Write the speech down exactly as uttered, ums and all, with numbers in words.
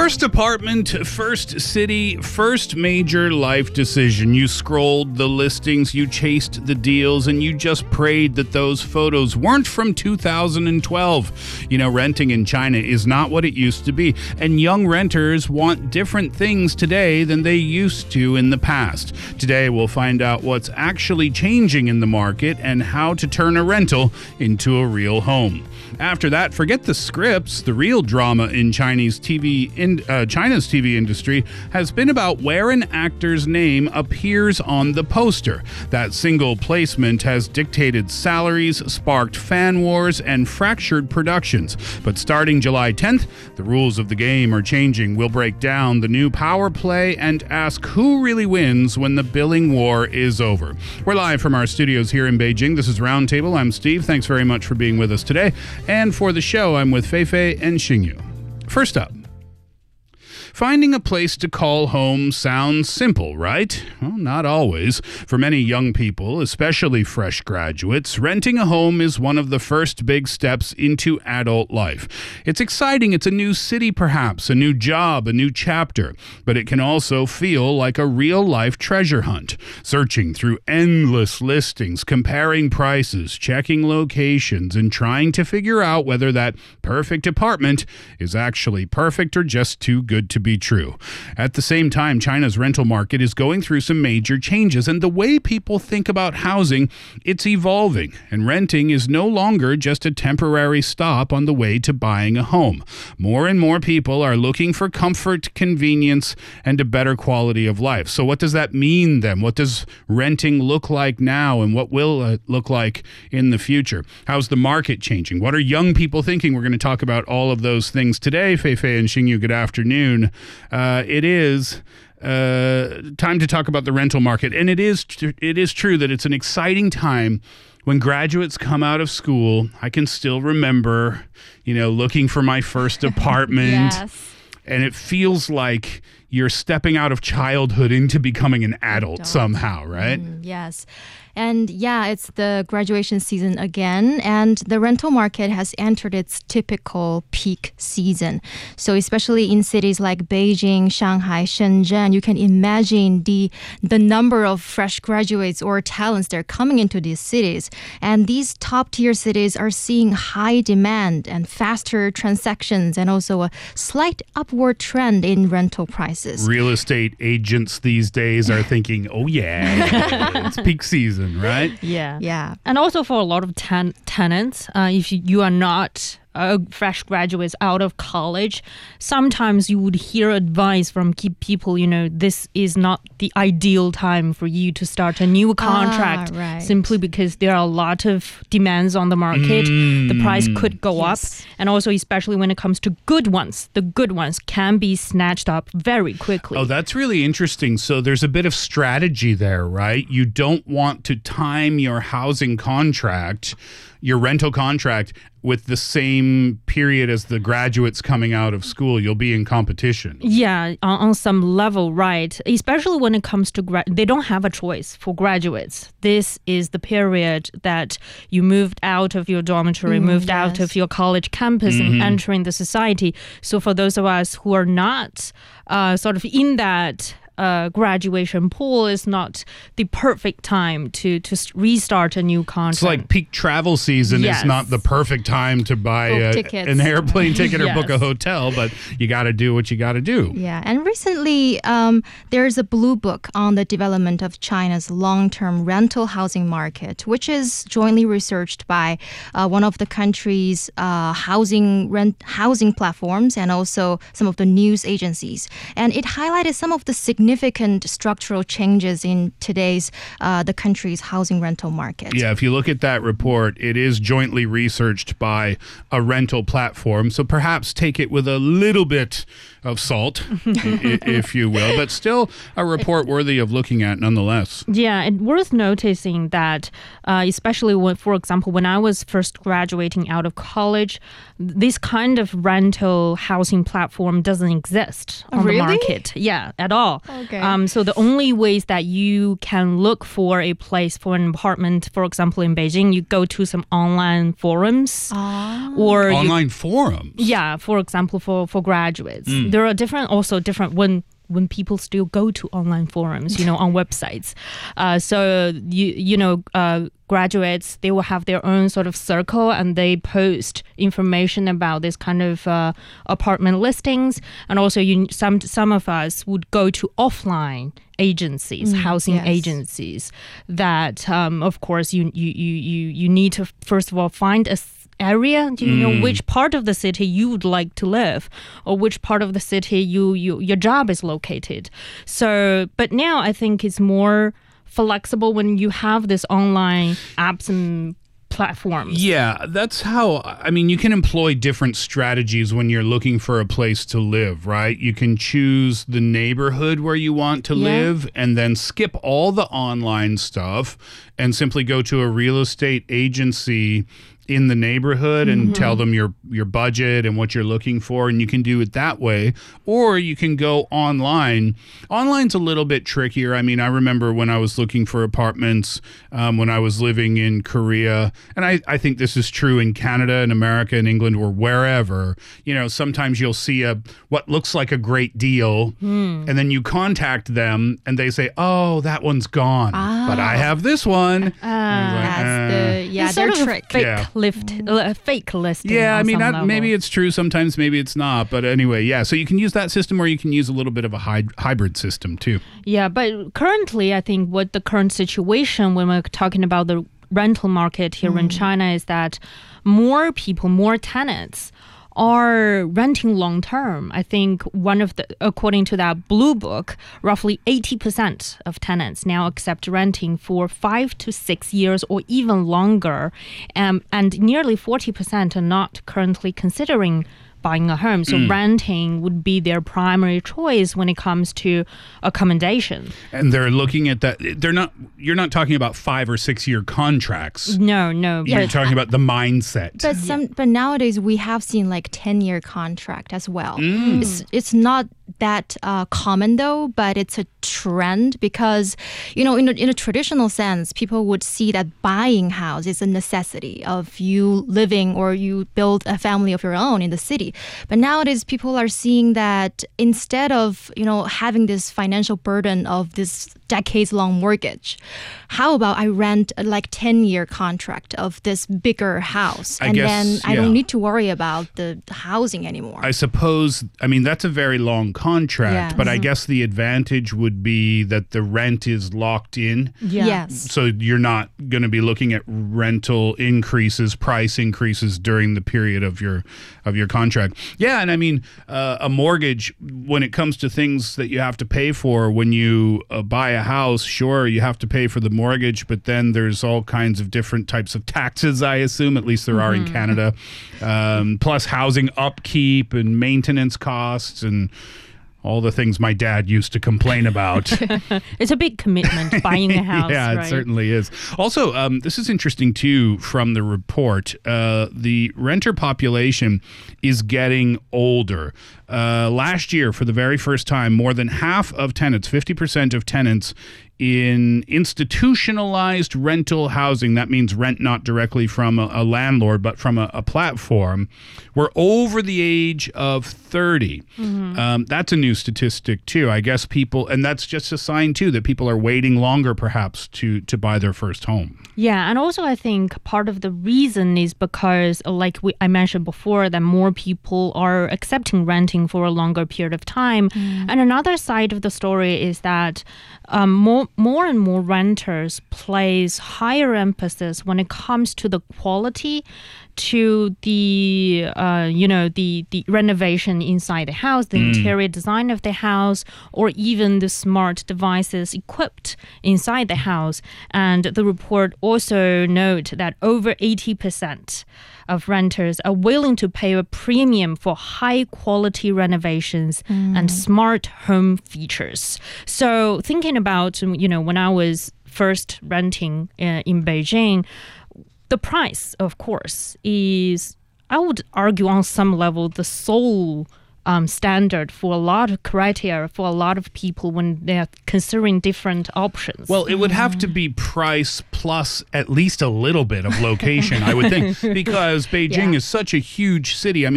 First apartment, first city, first major life decision. You scrolled the listings, you chased the deals, and you just prayed that those photos weren't from two thousand twelve. You know, renting in China is not what it used to be, and young renters want different things today than they used to in the past. Today, we'll find out what's actually changing in the market and how to turn a rental into a real home. After that, forget the scripts. The real drama in Chinese T V in uh, China's T V industry has been about where an actor's name appears on the poster. That single placement has dictated salaries, sparked fan wars, and fractured productions. But starting July tenth, the rules of the game are changing. We'll break down the new power play and ask who really wins when the billing war is over. We're live from our studios here in Beijing. This is Roundtable. I'm Steve. Thanks very much for being with us today. And for the show, I'm with Feifei and Xingyu. First up, finding a place to call home sounds simple, right? Well, not always. For many young people, especially fresh graduates, renting a home is one of the first big steps into adult life. It's exciting. It's a new city, perhaps, a new job, a new chapter. But it can also feel like a real-life treasure hunt. Searching through endless listings, comparing prices, checking locations, and trying to figure out whether that perfect apartment is actually perfect or just too good to be true. At the same time, China's rental market is going through some major changes, and the way people think about housing, it's evolving, and renting is no longer just a temporary stop on the way to buying a home. More and more people are looking for comfort, convenience, and a better quality of life. So what does that mean then? What does renting look like now, and what will it look like in the future? How's the market changing? What are young people thinking? We're going to talk about all of those things today. Feifei and Xingyu, good afternoon. Uh, it is uh, time to talk about the rental market, and it is tr- it is true that it's an exciting time when graduates come out of school. I can still remember, you know, looking for my first apartment, Yes. and it feels like you're stepping out of childhood into becoming an adult, Adult. somehow, right? Mm, yes. And yeah, it's the graduation season again, and the rental market has entered its typical peak season. So especially in cities like Beijing, Shanghai, Shenzhen, you can imagine the the number of fresh graduates or talents that are coming into these cities. And these top-tier cities are seeing high demand and faster transactions, and also a slight upward trend in rental prices. Real estate agents these days are thinking, oh yeah, it's peak season. Right? Yeah. Yeah. And also for a lot of ten- tenants, uh, if you, you are not uh, fresh graduates out of college, sometimes you would hear advice from key people, you know, this is not the ideal time for you to start a new contract, Ah, right. simply because there are a lot of demands on the market. Mm. The price could go Yes. up. And also, especially when it comes to good ones, the good ones can be snatched up very quickly. Oh, that's really interesting. So there's a bit of strategy there, right? You don't want to time your housing contract, your rental contract, with the same period as the graduates coming out of school. You'll be in competition. Yeah, on, on some level, right. Especially when it comes to, gra- they don't have a choice for graduates. This is the period that you moved out of your dormitory, Mm, moved out yes. of your college campus and entering the society. So for those of us who are not uh, sort of in that Uh, graduation pool, is not the perfect time to to s- restart a new contract. It's like peak travel season Yes. is not the perfect time to buy Book a, tickets. an airplane ticket or book a Yes. hotel, but you got to do what you got to do. Yeah, and recently um, there's a blue book on the development of China's long-term rental housing market, which is jointly researched by uh, one of the country's uh, housing rent housing platforms and also some of the news agencies. And it highlighted some of the significant structural changes in today's uh, the country's housing rental market. Yeah, if you look at that report, it is jointly researched by a rental platform, so perhaps take it with a little bit of salt, i- if you will, but still a report worthy of looking at nonetheless. Yeah, and worth noticing that, uh, especially when, for example, when I was first graduating out of college, this kind of rental housing platform doesn't exist on Really? the market. Yeah, at all. Oh, Okay. Um, so the only ways that you can look for a place for an apartment, for example, in Beijing, you go to some online forums Ah. or you Online forums. yeah, for example, for, for graduates. There are different, also different when when people still go to online forums, you know, on websites. Uh, so, you you know, uh, graduates, they will have their own sort of circle and they post information about this kind of uh, apartment listings. And also you, some some of us would go to offline agencies, housing yes. agencies that, um, of course, you, you, you, you, you need to, first of all, find a area, do you know which part of the city you would like to live or which part of the city you, you your job is located. So, but now I think it's more flexible when you have this online apps and platforms. Yeah, that's how, I mean, you can employ different strategies when you're looking for a place to live, right? You can choose the neighborhood where you want to Yeah. live and then skip all the online stuff and simply go to a real estate agency in the neighborhood and tell them your your budget and what you're looking for, and you can do it that way. Or you can go online. Online's a little bit trickier. I mean, I remember when I was looking for apartments um, when I was living in Korea, and I, I think this is true in Canada and America and England or wherever. You know, sometimes you'll see a what looks like a great deal, and then you contact them and they say, "Oh, that one's gone, but I have this one." And it's like, That's "Uh." the yeah It's their sort of trick. a fake Yeah. lift, a fake listing. Yeah, I on mean, some that, level. maybe it's true. Sometimes maybe it's not. But anyway, yeah. So you can use that system, or you can use a little bit of a hy- hybrid system too. Yeah, but currently, I think what the current situation when we're talking about the rental market here in China is that more people, more tenants are renting long term. I think one of the, according to that Blue Book, roughly eighty percent of tenants now accept renting for five to six years or even longer. Um, and nearly forty percent are not currently considering buying a home. So renting would be their primary choice when it comes to accommodation. And they're looking at that. They're not. You're not talking about five or six year contracts. No, no. You're but- talking about the mindset. But some, but nowadays we have seen like ten year contract as well. It's it's not that uh, common though, but it's a trend because you know in a, in a traditional sense, people would see that buying house is a necessity of you living or you build a family of your own in the city. But nowadays, people are seeing that instead of you know having this financial burden of this decades-long mortgage, how about I rent a like ten-year contract of this bigger house, I and guess, then I yeah. don't need to worry about the housing anymore. I suppose, I mean, that's a very long contract, Yes. but I guess the advantage would be that the rent is locked in. Yeah. Yes. So you're not going to be looking at rental increases, price increases during the period of your of your contract. Yeah, and I mean, uh, a mortgage, when it comes to things that you have to pay for when you uh, buy a house, sure, you have to pay for the mortgage, but then there's all kinds of different types of taxes, I assume, at least there are in Canada, um, plus housing upkeep and maintenance costs and all the things my dad used to complain about. It's a big commitment buying a house. Yeah, right? it certainly is. Also, um, this is interesting too from the report. Uh, the renter population is getting older. Uh, last year, for the very first time, more than half of tenants, fifty percent of tenants in institutionalized rental housing, that means rent not directly from a, a landlord, but from a, a platform, were over the age of thirty. Mm-hmm. Um, that's a new statistic too. I guess people, and that's just a sign too that people are waiting longer perhaps to, to buy their first home. Yeah, and also I think part of the reason is because, like we, I mentioned before, that more people are accepting renting for a longer period of time. Mm. And another side of the story is that um, more, more and more renters place higher emphasis when it comes to the quality, to the uh, you know the the renovation inside the house, the mm. interior design of the house, or even the smart devices equipped inside the house. And the report also note that over eighty percent of renters are willing to pay a premium for high quality renovations mm. and smart home features. So thinking about, you know, when I was first renting uh, in Beijing, the price, of course, is, I would argue on some level, the sole um, standard for a lot of criteria for a lot of people when they're considering different options. Well, it would have to be price plus at least a little bit of location, I would think, because Beijing Yeah. is such a huge city. I mean,